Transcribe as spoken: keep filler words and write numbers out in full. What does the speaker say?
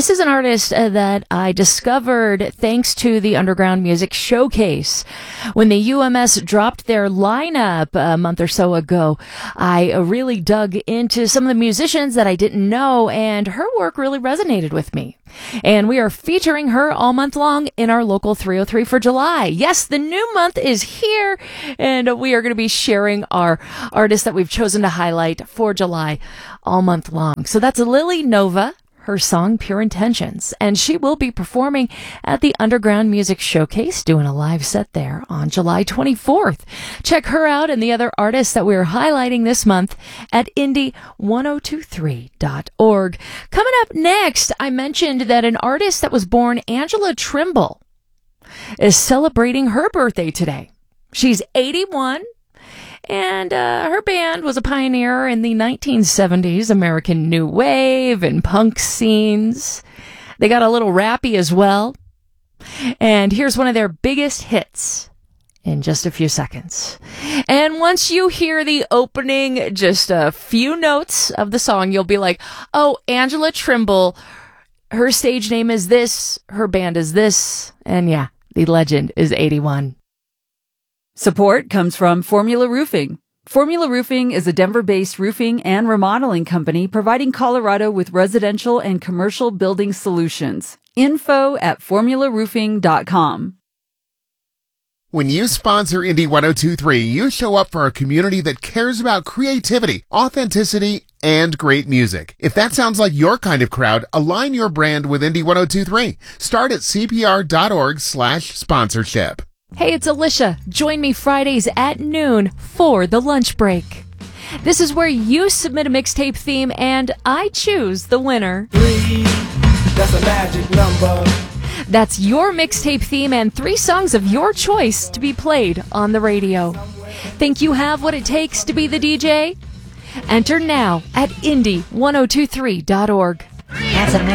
This is an artist uh, that I discovered thanks to the Underground Music Showcase. When the U M S dropped their lineup a month or so ago, I uh, really dug into some of the musicians that I didn't know, and her work really resonated with me. And we are featuring her all month long in our local three oh three for July. Yes, the new month is here, and we are going to be sharing our artists that we've chosen to highlight for July all month long. So that's Lily Nova, her song Pure Intentions, and she will be performing at the Underground Music Showcase, doing a live set there on July twenty-fourth. Check her out and the other artists that we're highlighting this month at indie ten twenty-three dot org. Coming up next, I mentioned that an artist that was born, Angela Trimble, is celebrating her birthday today. She's eighty-one. And uh, her band was a pioneer in the nineteen seventies American New Wave and punk scenes. They got a little rappy as well. And here's one of their biggest hits in just a few seconds. And once you hear the opening, just a few notes of the song, you'll be like, oh, Angela Trimble, her stage name is this, her band is this, and yeah, the legend is eighty-one. Support comes from Formula Roofing. Formula Roofing is a Denver-based roofing and remodeling company providing Colorado with residential and commercial building solutions. Info at formula roofing dot com. When you sponsor Indie ten twenty-three, you show up for a community that cares about creativity, authenticity, and great music. If that sounds like your kind of crowd, align your brand with Indie ten twenty-three. Start at c p r dot org slash sponsorship. Hey, it's Alicia. Join me Fridays at noon for the lunch break. This is where you submit a mixtape theme and I choose the winner. Three, that's a magic number. That's your mixtape theme and three songs of your choice to be played on the radio. Think you have what it takes to be the D J? Enter now at indie ten twenty-three dot org. That's a